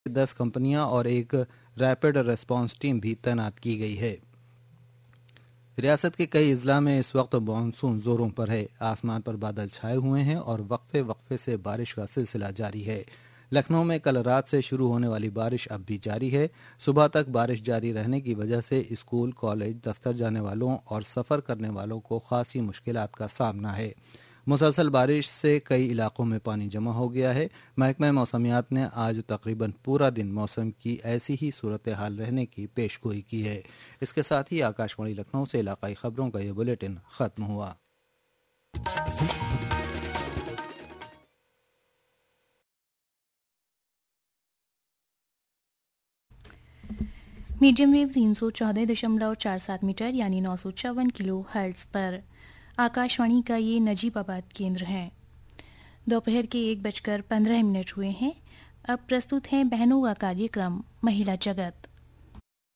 10 कंपनियां और एक रैपिड रेस्पॉन्स टीम भी तैनात की गई है। रियासत के कई अजला में इस वक्त मानसून जोरों पर है। आसमान पर बादल छाए हुए हैं और वक्फे वक्फे से बारिश का सिलसिला जारी है। लखनऊ में कल रात से शुरू होने वाली बारिश अब भी जारी है। सुबह तक बारिश जारी रहने की वजह से स्कूल, कॉलेज, दफ्तर जाने वालों और सफ़र करने वालों को खासी मुश्किलात का सामना है। मुसलसल बारिश से कई इलाकों में पानी जमा हो गया है। महकमा मौसमियात ने आज तकरीबन पूरा दिन मौसम की ऐसी ही सूरत हाल रहने की पेशगोई की है। इसके साथ ही आकाशवाणी लखनऊ से इलाकाई खबरों का ये बुलेटिन ख़त्म हुआ। मीडियम वेव 314.47 मीटर यानी 954 किलो हर्ट्ज पर आकाशवाणी का ये नजीबाबाद केंद्र है। दोपहर के 1:15 हुए हैं। अब प्रस्तुत हैं बहनों का कार्यक्रम महिला जगत।